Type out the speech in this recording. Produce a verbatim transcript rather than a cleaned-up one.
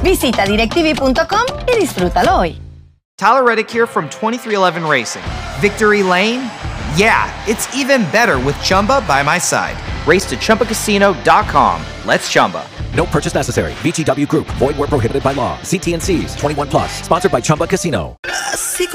Visita directv punto com y disfrútalo hoy. Tyler Reddick here from twenty-three eleven Racing. Victory Lane? Yeah, it's even better with Chumba by my side. Race to Chumba Casino dot com. Let's Chumba. No purchase necessary. V G W Group. Void where prohibited by law. See T and C's. twenty-one plus. Sponsored by Chumba Casino. Así